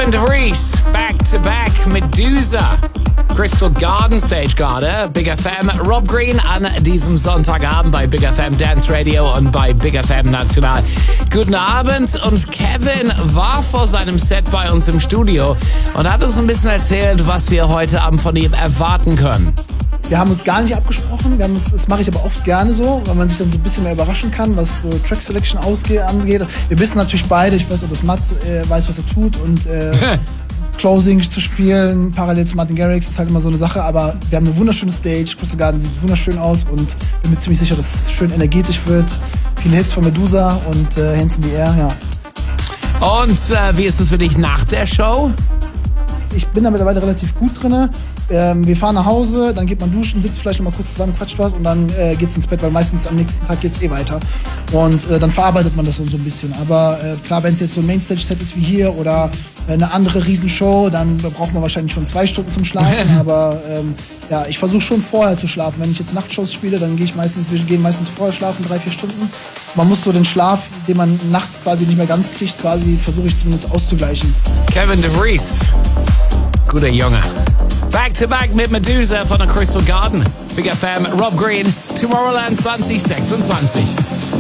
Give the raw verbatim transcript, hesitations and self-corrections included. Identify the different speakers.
Speaker 1: Kevin DeVries, back to back, Medusa. Crystal Garden Stage gerade, Big F M, Rob Green an diesem Sonntagabend bei Big F M Dance Radio und bei Big F M National. Guten Abend, und Kevin war vor seinem Set bei uns im Studio und hat uns ein bisschen erzählt, was wir heute Abend von ihm erwarten können.
Speaker 2: Wir haben uns gar nicht abgesprochen, wir haben uns, das mache ich aber oft gerne so, weil man sich dann so ein bisschen mehr überraschen kann, was so Track Selection ausgeht, angeht. Wir wissen natürlich beide, ich weiß auch, dass Matt äh, weiß, was er tut, und äh, Closing zu spielen, parallel zu Martin Garrix, ist halt immer so eine Sache, aber wir haben eine wunderschöne Stage, Crystal Garden sieht wunderschön aus und bin mir ziemlich sicher, dass es schön energetisch wird. Viele Hits von Medusa und äh, Hands in the Air, ja.
Speaker 1: Und äh, wie ist es für dich nach der Show?
Speaker 2: Ich bin da mittlerweile relativ gut drin. Ähm, wir fahren nach Hause, dann geht man duschen, sitzt vielleicht noch mal kurz zusammen, quatscht was und dann äh, geht's ins Bett, weil meistens am nächsten Tag geht's eh weiter. Und äh, dann verarbeitet man das so ein bisschen. Aber äh, klar, wenn es jetzt so ein Mainstage-Set ist wie hier oder äh, eine andere Riesenshow, dann braucht man wahrscheinlich schon zwei Stunden zum Schlafen. Aber ähm, ja, ich versuche schon vorher zu schlafen. Wenn ich jetzt Nachtshows spiele, dann gehe ich meistens, wir gehen meistens vorher schlafen, drei, vier Stunden. Man muss so den Schlaf, den man nachts quasi nicht mehr ganz kriegt, quasi versuche ich zumindest auszugleichen.
Speaker 1: Kevin DeVries, guter Junge. Back to back mit Medusa von der Crystal Garden. Big F M, Rob Green, Tomorrowland zwanzig sechsundzwanzig.